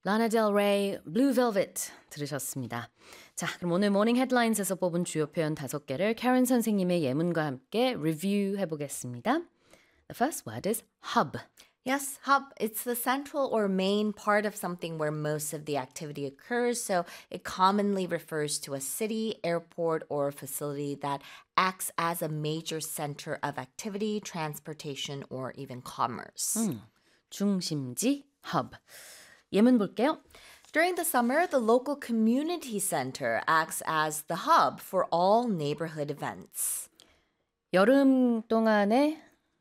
Lana Del Rey, Blue Velvet 들으셨습니다. 자, 그럼 오늘 모닝 헤드라인스에서 뽑은 주요 표현 5개를 Karen 선생님의 예문과 함께 리뷰 해보겠습니다. The first word is hub. Yes, hub. It's the central or main part of something where most of the activity occurs. So it commonly refers to a city, airport, or facility that acts as a major center of activity, transportation, or even commerce. 중심지, hub. 예문 볼게요. During the summer, the local community center acts as the hub for all neighborhood events. 여름 동안에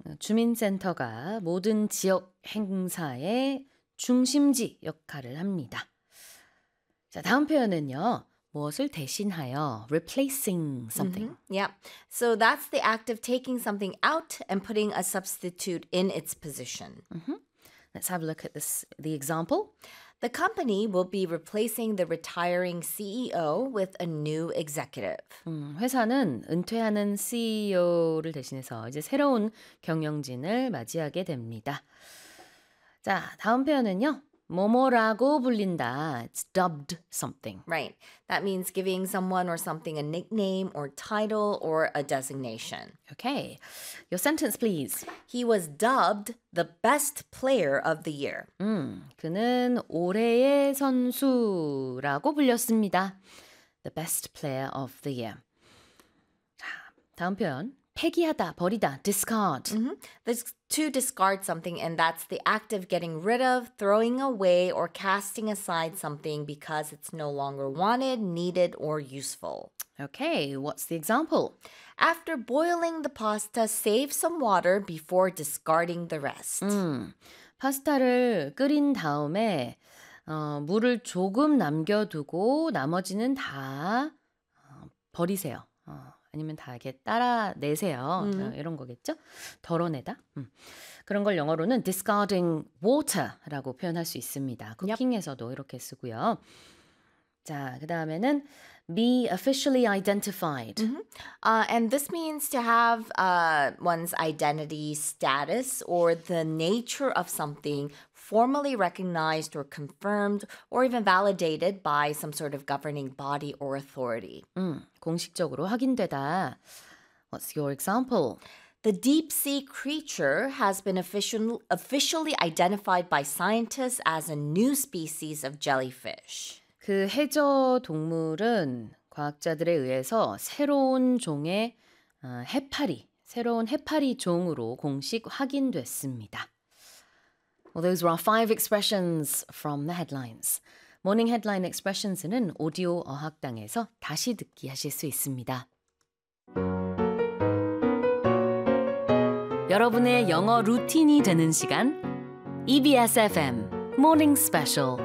주민센터가 모든 지역 행사의 중심지 역할을 합니다. 자, 다음 표현은요. 무엇을 대신하여 replacing something. Yeah. So that's the act of taking something out and putting a substitute in its position. Let's have a look at the example. The company will be replacing the retiring CEO with a new executive. 회사는 은퇴하는 CEO를 대신해서 이제 새로운 경영진을 맞이하게 됩니다. 자, 다음 표현은요. 뭐뭐라고 불린다. It's dubbed something. Right. That means giving someone or something a nickname or title or a designation. Okay. Your sentence, please. He was dubbed the best player of the year. 그는 올해의 선수라고 불렸습니다. The best player of the year. 자, 다음 표현. 폐기하다, 버리다, discard. There's to discard something, and that's the act of getting rid of, throwing away, or casting aside something because it's no longer wanted, needed, or useful. Okay, what's the example? After boiling the pasta, save some water before discarding the rest. 파스타를 끓인 다음에 물을 조금 남겨두고 나머지는 다 버리세요. 아니면 다 이렇게 따라 내세요. 이런 거겠죠? 덜어내다. 그런 걸 영어로는 discarding water라고 표현할 수 있습니다. 쿠킹에서도 이렇게 쓰고요. 자, 그 다음에는 be officially identified. And this means to have one's identity status or the nature of something formally recognized or confirmed or even validated by some sort of governing body or authority. 공식적으로 확인되다. What's your example? The deep sea creature has been officially identified by scientists as a new species of jellyfish. 그 해저 동물은 과학자들에 의해서 새로운 종의 새로운 해파리 종으로 공식 확인됐습니다. Well, those were our 5 expressions from the headlines. 모닝 헤드라인 expressions는 오디오 어학당에서 다시 듣기 하실 수 있습니다. 여러분의 영어 루틴이 되는 시간 EBS FM Morning Special.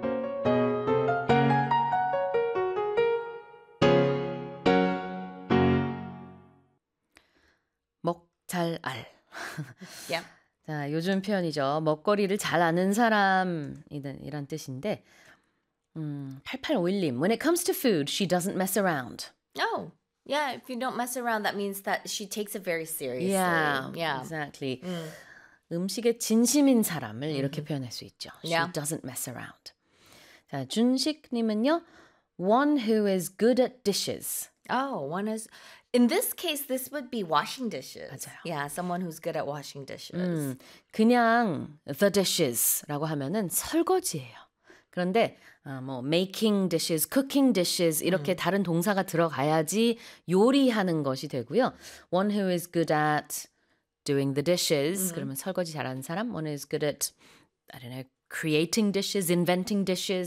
먹잘알. Yeah. 자, 요즘 표현이죠. 먹거리를 잘 아는 사람이란 뜻인데 8851님, when it comes to food, she doesn't mess around. Oh, yeah. If you don't mess around, that means that she takes it very seriously. Yeah, exactly. 음식에 진심인 사람을 이렇게 표현할 수 있죠. She doesn't mess around. 자, 준식님은요, one who is good at dishes. Oh, one is... In this case, this would be washing dishes. 맞아요. Yeah, someone who's good at washing dishes. 그냥 the dishes라고 하면은 설거지예요. 그런데 뭐 making dishes, cooking dishes 이렇게 다른 동사가 들어가야지 요리하는 것이 되고요. One who is good at doing the dishes. 그러면 설거지 잘하는 사람. One who is good at, I don't know, creating dishes, inventing dishes.